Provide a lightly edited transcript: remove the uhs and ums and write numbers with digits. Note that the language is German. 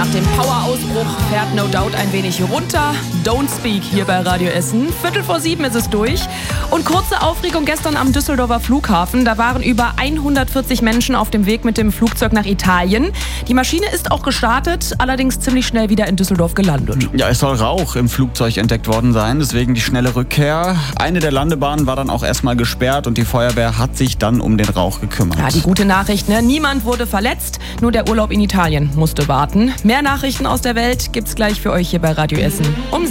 Nach dem Powerausbruch fährt No Doubt ein wenig runter. Don't Speak hier bei Radio Essen. 6:45 ist es durch. Und kurze Aufregung gestern am Düsseldorfer Flughafen. Da waren über 140 Menschen auf dem Weg mit dem Flugzeug nach Italien. Die Maschine ist auch gestartet, allerdings ziemlich schnell wieder in Düsseldorf gelandet. Ja, es soll Rauch im Flugzeug entdeckt worden sein, deswegen die schnelle Rückkehr. Eine der Landebahnen war dann auch erstmal gesperrt und die Feuerwehr hat sich dann um den Rauch gekümmert. Ja, die gute Nachricht, ne? Niemand wurde verletzt, nur der Urlaub in Italien musste warten. Mehr Nachrichten aus der Welt gibt's gleich für euch hier bei Radio Essen um